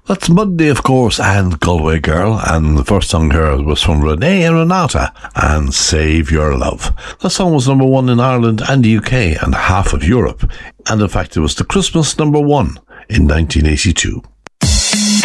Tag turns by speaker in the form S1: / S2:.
S1: That's Monday, of course, and Galway Girl, and the first song heard was from Renee and Renata, and Save Your Love. The song was number one in Ireland and the UK and half of Europe, and in fact it was the Christmas number one in 1982.